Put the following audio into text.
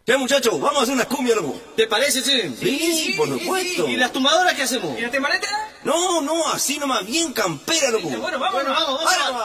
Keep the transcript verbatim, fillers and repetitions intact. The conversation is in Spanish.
Ya, muchachos, vamos a hacer una cumbia, loco. ¿Te parece, che? Sí, por supuesto. ¿Y las tumbadoras qué hacemos? ¿Y la temareta? No, no, así nomás, bien campera, loco. Bueno, vámonos. Bueno, vamos, vamos. Ahora nomás.